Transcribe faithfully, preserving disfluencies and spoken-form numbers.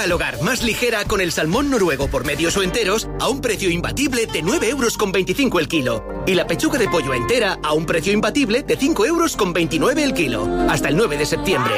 al hogar más ligera con el salmón noruego por medios o enteros a un precio imbatible de nueve euros con veinticinco el kilo. Y la pechuga de pollo entera a un precio imbatible de cinco euros con veintinueve el kilo. Hasta el nueve de septiembre.